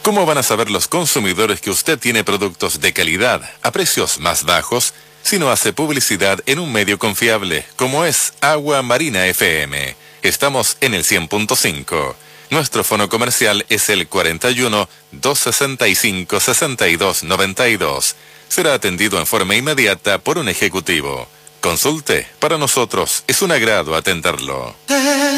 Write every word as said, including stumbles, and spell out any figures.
¿Cómo van a saber los consumidores que usted tiene productos de calidad a precios más bajos si no hace publicidad en un medio confiable como es Agua Marina F M? Estamos en el cien punto cinco. Nuestro fono comercial es el cuarenta y uno, doscientos sesenta y cinco, sesenta y dos noventa y dos. Será atendido en forma inmediata por un ejecutivo. Consulte, para nosotros es un agrado atenderlo.